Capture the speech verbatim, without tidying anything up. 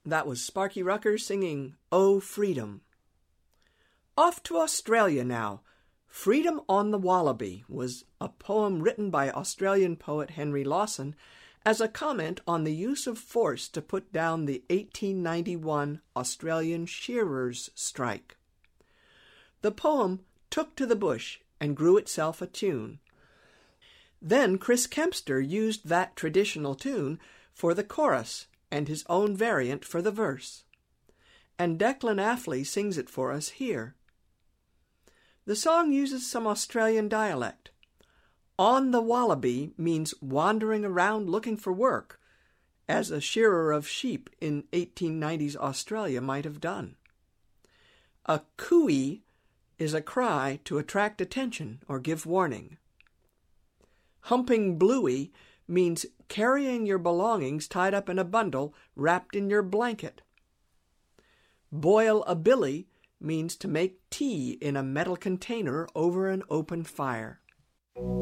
That was Sparky Rucker singing "Oh Freedom." Off to Australia now. "Freedom on the Wallaby" was a poem written by Australian poet Henry Lawson as a comment on the use of force to put down the eighteen ninety-one Australian shearers' strike. The poem took to the bush and grew itself a tune. Then Chris Kempster used that traditional tune for the chorus and his own variant for the verse. And Declan Affley sings it for us here. The song uses some Australian dialect. "On the Wallaby" means wandering around looking for work, as a shearer of sheep in eighteen nineties Australia might have done. A cooey is a cry to attract attention or give warning. Humping bluey means carrying your belongings tied up in a bundle wrapped in your blanket. Boil a billy means to make tea in a metal container over an open fire.